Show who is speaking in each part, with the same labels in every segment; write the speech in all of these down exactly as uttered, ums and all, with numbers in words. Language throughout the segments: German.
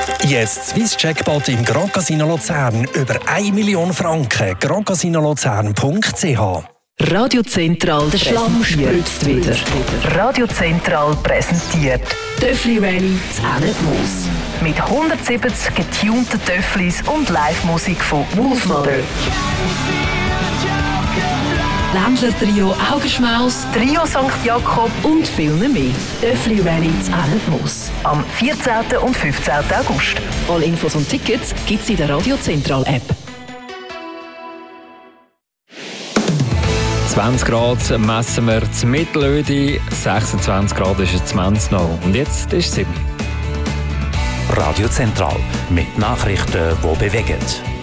Speaker 1: Jetzt Swiss Jackpot im Grand Casino Luzern über eine Million Franken. grand casino luzern punkt c h.
Speaker 2: Radio Zentral, der Schlamm spritzt wieder. Radio Zentral präsentiert Töffli Rally Zähnemoos. Mit hundertsiebzig getunten Töfflis und Live-Musik von Wolfmother. Ländler-Trio Augenschmaus, Trio Sankt Jakob und viel mehr. Töffli Rally Zähnemoos. Am vierzehnten und fünfzehnten August. Alle Infos und Tickets gibt's in der Radio Zentral App.
Speaker 3: zwanzig Grad messen wir in Mittelödi, sechsundzwanzig Grad ist es in noch. Und jetzt ist es sieben.
Speaker 4: Radio Zentral mit Nachrichten, die bewegen.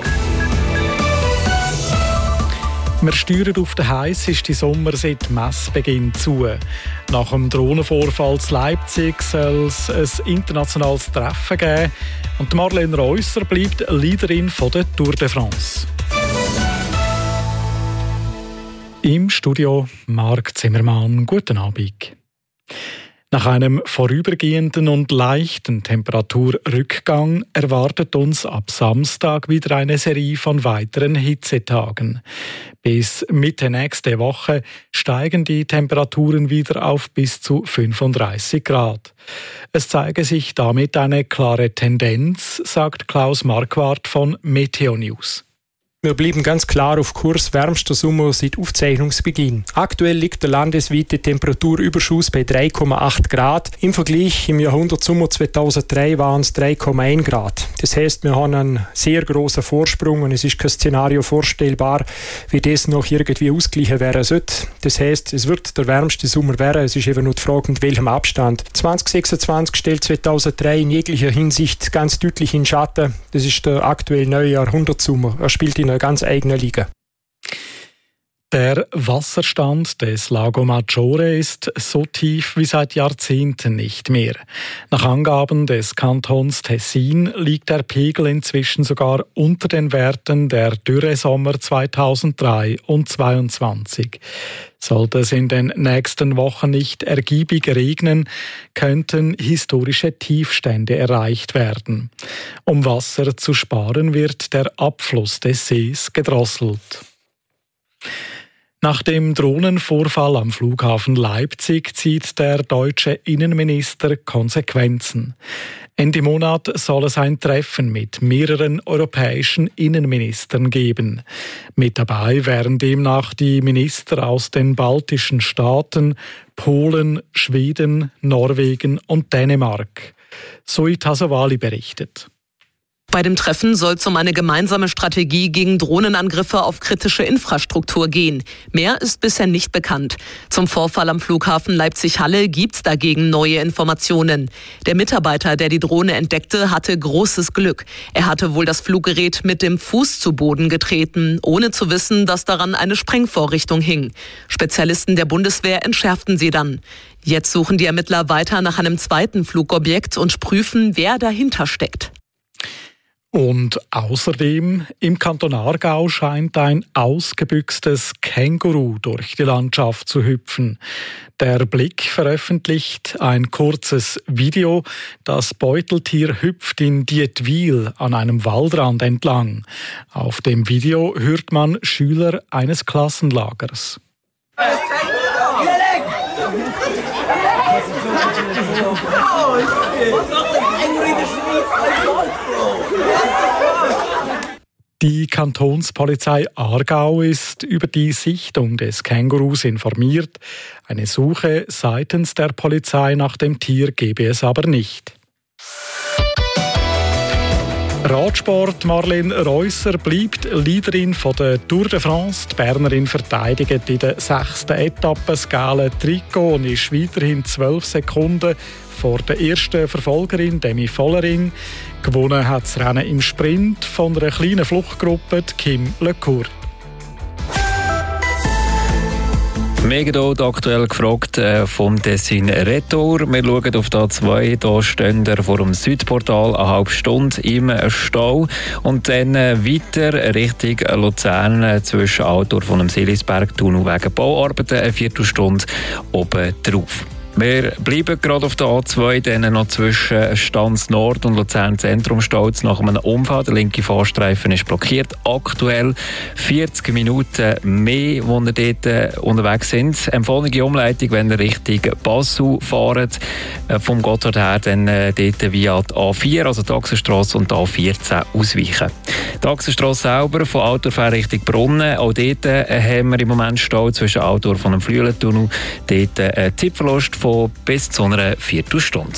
Speaker 5: Wir steuern auf den heißesten Sommer seit Messbeginn zu. Nach dem Drohnenvorfall in Leipzig soll es ein internationales Treffen geben. Und Marlene Reusser bleibt Leaderin der Tour de France. Im Studio Marc Zimmermann. Guten Abend. Nach einem vorübergehenden und leichten Temperaturrückgang erwartet uns ab Samstag wieder eine Serie von weiteren Hitzetagen. Bis Mitte nächste Woche steigen die Temperaturen wieder auf bis zu fünfunddreißig Grad. Es zeige sich damit eine klare Tendenz, sagt Klaus Marquardt von Meteo News.
Speaker 6: Wir bleiben ganz klar auf Kurs wärmster Sommer seit Aufzeichnungsbeginn. Aktuell liegt der landesweite Temperaturüberschuss bei drei Komma acht Grad. Im Vergleich im Jahrhundertsommer zweitausenddrei waren es drei Komma eins Grad. Das heisst, wir haben einen sehr grossen Vorsprung und es ist kein Szenario vorstellbar, wie das noch irgendwie ausgleichen werden sollte. Das heisst, es wird der wärmste Sommer werden. Es ist eben nur die Frage, mit welchem Abstand. zwanzig sechsundzwanzig stellt zweitausenddrei in jeglicher Hinsicht ganz deutlich in Schatten. Das ist der aktuell neue Jahrhundertsommer. Er spielt in einer ganz eigenen Liga.
Speaker 5: Der Wasserstand des Lago Maggiore ist so tief wie seit Jahrzehnten nicht mehr. Nach Angaben des Kantons Tessin liegt der Pegel inzwischen sogar unter den Werten der Dürresommer zweitausenddrei und zweitausendzweiundzwanzig. Sollte es in den nächsten Wochen nicht ergiebig regnen, könnten historische Tiefstände erreicht werden. Um Wasser zu sparen, wird der Abfluss des Sees gedrosselt. Nach dem Drohnenvorfall am Flughafen Leipzig zieht der deutsche Innenminister Konsequenzen. Ende Monat soll es ein Treffen mit mehreren europäischen Innenministern geben. Mit dabei wären demnach die Minister aus den baltischen Staaten, Polen, Schweden, Norwegen und Dänemark. Zoe Tasovali berichtet.
Speaker 7: Bei dem Treffen soll es um eine gemeinsame Strategie gegen Drohnenangriffe auf kritische Infrastruktur gehen. Mehr ist bisher nicht bekannt. Zum Vorfall am Flughafen Leipzig-Halle gibt es dagegen neue Informationen. Der Mitarbeiter, der die Drohne entdeckte, hatte großes Glück. Er hatte wohl das Fluggerät mit dem Fuß zu Boden getreten, ohne zu wissen, dass daran eine Sprengvorrichtung hing. Spezialisten der Bundeswehr entschärften sie dann. Jetzt suchen die Ermittler weiter nach einem zweiten Flugobjekt und prüfen, wer dahinter steckt.
Speaker 5: Und außerdem, im Kanton Aargau scheint ein ausgebüxtes Känguru durch die Landschaft zu hüpfen. Der Blick veröffentlicht ein kurzes Video. Das Beuteltier hüpft in Dietwil an einem Waldrand entlang. Auf dem Video hört man Schüler eines Klassenlagers. Die Kantonspolizei Aargau ist über die Sichtung des Kängurus informiert. Eine Suche seitens der Polizei nach dem Tier gebe es aber nicht. Radsport. Marlene Reusser bleibt Leaderin der Tour de France. Die Bernerin verteidigt in der sechsten Etappe das gelbe Trikot und ist weiterhin zwölf Sekunden vor der ersten Verfolgerin Demi Vollering. Gewonnen hat das Rennen im Sprint von einer kleinen Fluchtgruppe, Kim Lecourt.
Speaker 3: Megadot aktuell gefragt äh, vom Tessin Retour. Wir schauen auf die A zwei. Hier stehen wir vor dem Südportal eine halbe Stunde im Stau. Und dann äh, weiter Richtung Luzern äh, zwischen Altdorf und dem Silisberg, Thun wegen Bauarbeiten, eine Viertelstunde oben drauf. Wir bleiben gerade auf der A zwei, dann noch zwischen Stanz Nord und Luzern Zentrum Stolz nach einem Unfall. Der linke Fahrstreifen ist blockiert. Aktuell vierzig Minuten mehr, wo wir dort unterwegs sind. Empfohlene Umleitung, wenn ihr Richtung Passau fahrt, vom Gotthard her, dann dort via die A vier, also die Achsenstrasse und die A vierzehn ausweichen. Die Achsenstrasse selber von Altdorf Richtung Brunnen, auch dort haben wir im Moment Stau zwischen Altdorf und dem Flüelentunnel. Dort ein Zeitverlust von bis zu einer Viertelstunde.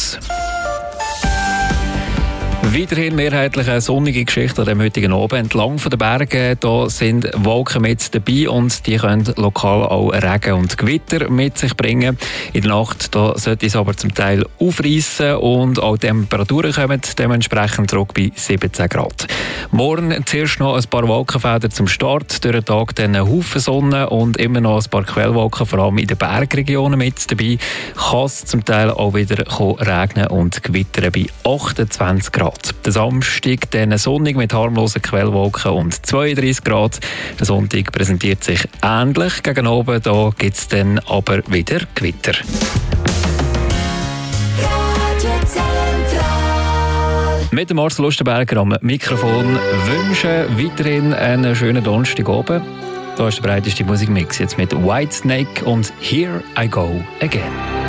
Speaker 3: Weiterhin mehrheitlich eine sonnige Geschichte an dem heutigen Abend. Entlang von den Bergen da sind Wolken mit dabei und die können lokal auch Regen und Gewitter mit sich bringen. In der Nacht da sollte es aber zum Teil aufreissen und auch die Temperaturen kommen dementsprechend zurück bei siebzehn Grad. Morgen zuerst noch ein paar Wolkenfelder zum Start. Durch den Tag dann ein Haufen Sonne und immer noch ein paar Quellwolken, vor allem in den Bergregionen mit dabei. Kann es zum Teil auch wieder regnen und gewittern bei achtundzwanzig Grad. Der Samstag dann sonnig mit harmlosen Quellwolken und zweiunddreissig Grad. Der Sonntag präsentiert sich ähnlich. Gegen oben da gibt es dann aber wieder Gewitter. Mit dem Marcel Lustenberger am Mikrofon wünschen weiterhin einen schönen Donnerstag oben. Da ist der breiteste Musikmix jetzt mit Whitesnake und Here I Go Again.